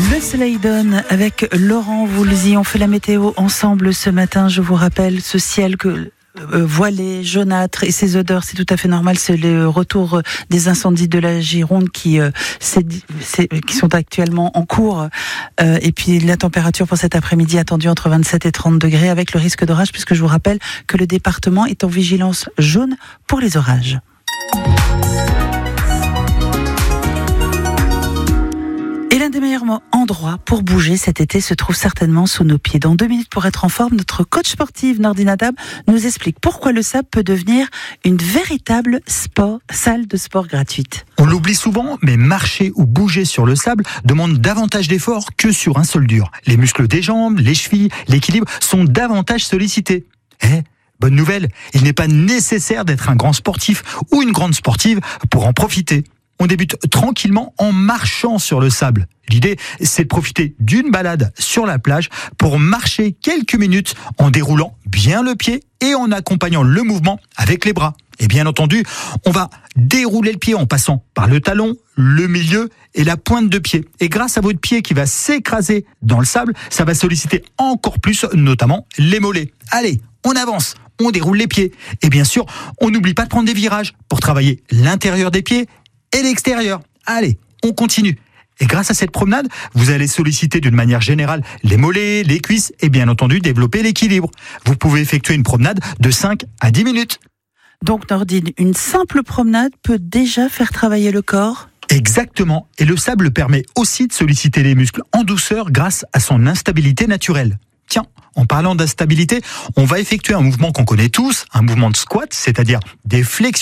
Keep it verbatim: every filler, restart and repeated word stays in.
Le soleil donne avec Laurent Voulzy. On fait la météo ensemble ce matin. Je vous rappelle ce ciel que euh, voilé, jaunâtre et ces odeurs, c'est tout à fait normal. C'est le retour des incendies de la Gironde qui, euh, c'est, c'est, qui sont actuellement en cours. Euh, et puis la température pour cet après-midi attendue entre vingt-sept et trente degrés avec le risque d'orage, puisque je vous rappelle que le département est en vigilance jaune pour les orages. Et l'un des meilleurs endroits pour bouger cet été se trouve certainement sous nos pieds. Dans deux minutes pour être en forme, notre coach sportive Nordine Adab nous explique pourquoi le sable peut devenir une véritable sport, salle de sport gratuite. On l'oublie souvent, mais marcher ou bouger sur le sable demande davantage d'efforts que sur un sol dur. Les muscles des jambes, les chevilles, l'équilibre sont davantage sollicités. Eh, bonne nouvelle, il n'est pas nécessaire d'être un grand sportif ou une grande sportive pour en profiter. On débute tranquillement en marchant sur le sable. L'idée, c'est de profiter d'une balade sur la plage pour marcher quelques minutes en déroulant bien le pied et en accompagnant le mouvement avec les bras. Et bien entendu, on va dérouler le pied en passant par le talon, le milieu et la pointe de pied. Et grâce à votre pied qui va s'écraser dans le sable, ça va solliciter encore plus, notamment les mollets. Allez, on avance, on déroule les pieds. Et bien sûr, on n'oublie pas de prendre des virages pour travailler l'intérieur des pieds et l'extérieur. Allez, on continue. Et grâce à cette promenade, vous allez solliciter d'une manière générale les mollets, les cuisses et bien entendu développer l'équilibre. Vous pouvez effectuer une promenade de cinq à dix minutes. Donc Nordine, une simple promenade peut déjà faire travailler le corps ? Exactement. Et le sable permet aussi de solliciter les muscles en douceur grâce à son instabilité naturelle. Tiens, en parlant d'instabilité, on va effectuer un mouvement qu'on connaît tous, un mouvement de squat, c'est-à-dire des flexions